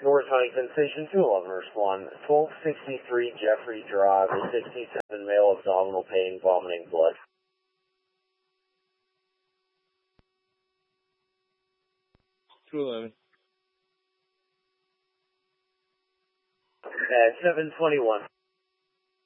North Huntington Station 211, respond 1263 Jeffrey Drive, a 67 male, abdominal pain, vomiting blood. .211. At 721.